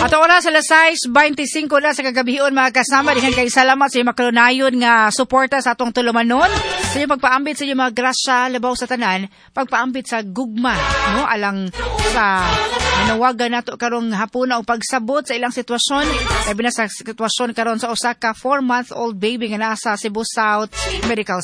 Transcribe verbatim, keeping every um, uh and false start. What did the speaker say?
Ato oras alas sais twenty-five na sa kagabion mga kasama. Dihan kay salamat sa iyong makalunayon nga suporta sa atong tulumanon. Sa iyong pagpaambit sa iyong mga grasya, labaw sa tanan, pagpaambit sa gugma, no? Alang sa manawagan nato karong hapuna o pagsabot sa ilang sitwasyon. Labi na sa sitwasyon karon sa usa ka four-month-old baby nga nasa Cebu South Medical